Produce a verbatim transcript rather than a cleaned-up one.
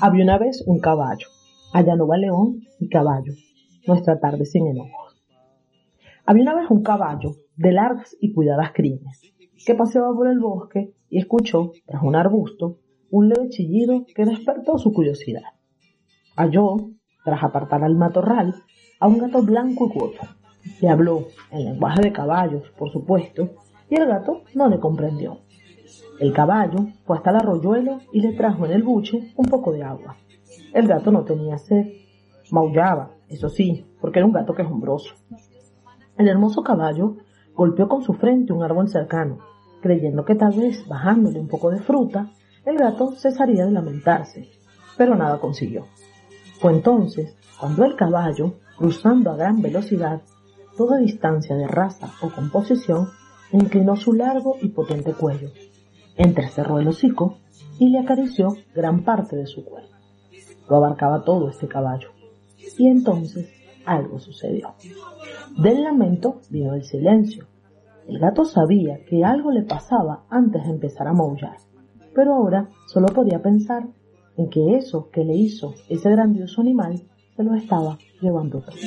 Había una vez un caballo. Allá no va león y caballo. Nuestra tarde sin enojos. Había una vez un caballo de largas y cuidadas crines que paseaba por el bosque y escuchó, tras un arbusto, un leve chillido que despertó su curiosidad. Halló, tras apartar al matorral, a un gato blanco y gordo. Le habló, en lenguaje de caballos, por supuesto, y el gato no le comprendió. El caballo fue hasta el arroyuelo y le trajo en el buche un poco de agua. El gato no tenía sed. Maullaba, eso sí, porque era un gato quejumbroso. El hermoso caballo golpeó con su frente un árbol cercano, creyendo que tal vez, bajándole un poco de fruta, el gato cesaría de lamentarse, pero nada consiguió. Fue entonces cuando el caballo, cruzando a gran velocidad toda distancia de raza o composición, inclinó su largo y potente cuello, entrecerró el hocico y le acarició gran parte de su cuerpo. Lo abarcaba todo este caballo. Y entonces algo sucedió. Del lamento vino el silencio. El gato sabía que algo le pasaba antes de empezar a maullar, pero ahora solo podía pensar en que eso que le hizo ese grandioso animal se lo estaba llevando todo.